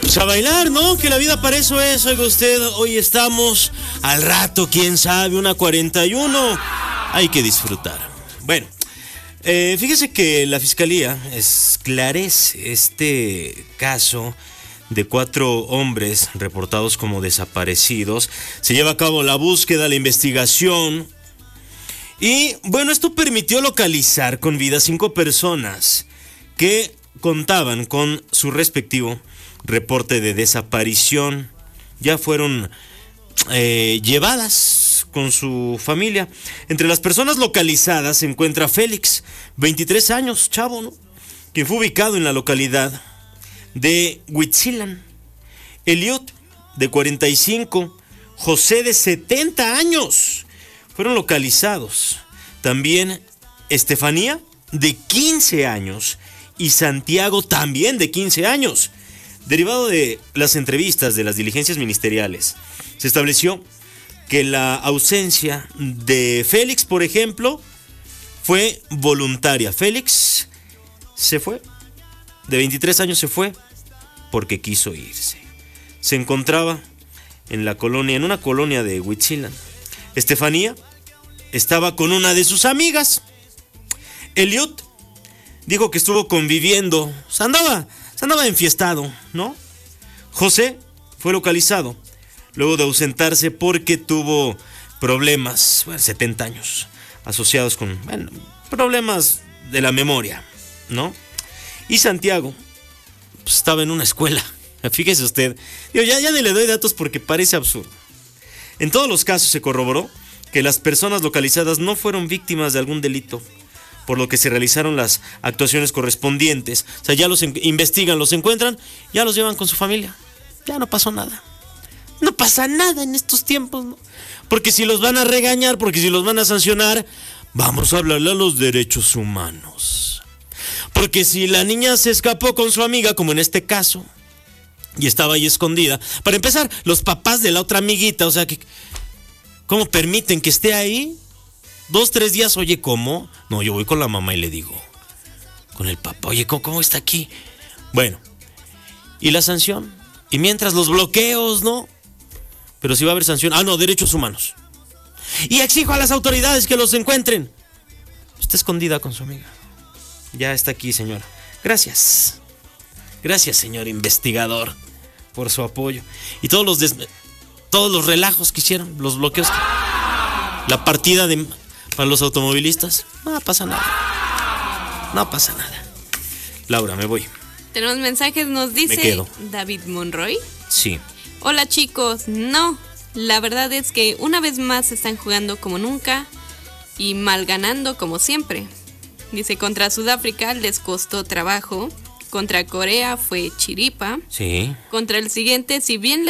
Pues a bailar, ¿no? Que la vida para eso es. Oiga usted, hoy estamos al rato, quién sabe, una 41. Hay que disfrutar. Bueno, fíjese que la fiscalía esclarece este caso de 4 hombres reportados como desaparecidos. Se lleva a cabo la búsqueda, la investigación. Y bueno, esto permitió localizar con vida 5 personas que contaban con su respectivo reporte de desaparición. Ya fueron llevadas con su familia. Entre las personas localizadas se encuentra Félix, 23 años, chavo, ¿no? Quien fue ubicado en la localidad de Huitzilan. Eliud, de 45. José, de 70 años. Fueron localizados. También Estefanía, de 15 años. Y Santiago, también de 15 años. Derivado de las entrevistas de las diligencias ministeriales, se estableció que la ausencia de Félix, por ejemplo, fue voluntaria. Félix se fue, de 23 años se fue porque quiso irse. Se encontraba en una colonia de Huitzilan. Estefanía estaba con una de sus amigas. Eliud dijo que estuvo conviviendo, se andaba enfiestado, ¿no? José fue localizado luego de ausentarse porque tuvo problemas, 70 años, asociados con, problemas de la memoria, ¿no? Y Santiago pues, estaba en una escuela. Fíjese usted, ya ni le doy datos porque parece absurdo. En todos los casos se corroboró que las personas localizadas no fueron víctimas de algún delito, por lo que se realizaron las actuaciones correspondientes. O sea, ya los investigan, los encuentran, ya los llevan con su familia. Ya no pasó nada. No pasa nada en estos tiempos, ¿no? Porque si los van a regañar, porque si los van a sancionar, vamos a hablarle a los derechos humanos. Porque si la niña se escapó con su amiga, como en este caso, y estaba ahí escondida, para empezar, los papás de la otra amiguita, o sea, ¿cómo permiten que esté ahí? 2, 3 días, oye, ¿cómo? No, yo voy con la mamá y le digo, con el papá, oye, ¿cómo está aquí? Bueno, ¿y la sanción? Y mientras los bloqueos, ¿no? Pero si va a haber sanción, derechos humanos. Y exijo a las autoridades que los encuentren. Está escondida con su amiga. Ya está aquí, señora. Gracias. Gracias, señor investigador, por su apoyo. Y todos los relajos que hicieron, los bloqueos, la partida para los automovilistas, no pasa nada. No pasa nada. Laura, me voy. Tenemos mensajes, nos dice David Monroy. Sí. Hola chicos, no, la verdad es que una vez más están jugando como nunca y mal ganando como siempre. Dice, contra Sudáfrica les costó trabajo, contra Corea fue chiripa. Sí. Contra el siguiente, si bien